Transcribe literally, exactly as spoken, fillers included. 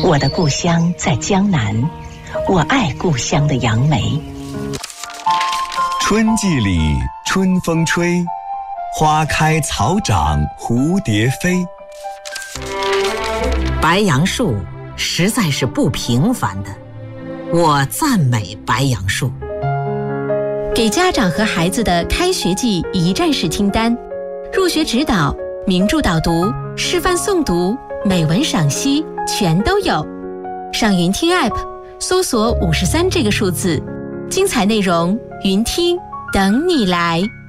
我的故乡在江南，我爱故乡的杨梅。 春季里春风吹，花开草长蝴蝶飞。 白杨树实在是不平凡的，我赞美白杨树。 给家长和孩子的开学季一站式清单，入学指导、名著导读、示范诵读、美文赏析全都有。上云听 App 搜索五十三这个数字，精彩内容云听等你来。